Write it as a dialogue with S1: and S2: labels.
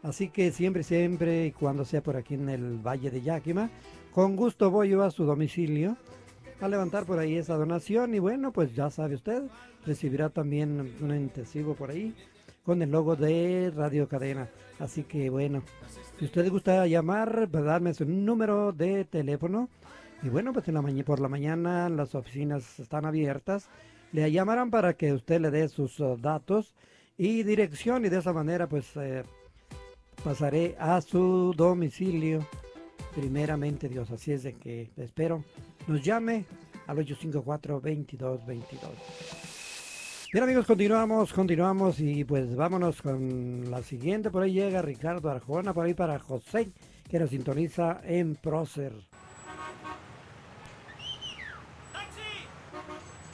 S1: Así que siempre, siempre, y cuando sea por aquí en el Valle de Yakima, con gusto voy yo a su domicilio a levantar por ahí esa donación y bueno, pues ya sabe usted, recibirá también un intensivo por ahí con el logo de Radio Cadena. Así que bueno, si usted gusta llamar, pues darme su número de teléfono y bueno, pues en por la mañana las oficinas están abiertas. Le llamarán para que usted le dé sus datos y dirección y de esa manera pues pasaré a su domicilio. Primeramente Dios, así es de que espero nos llame al 854-2222. Bien amigos, continuamos y pues vámonos con la siguiente. Por ahí llega Ricardo Arjona, por ahí para José, que nos sintoniza en Prócer.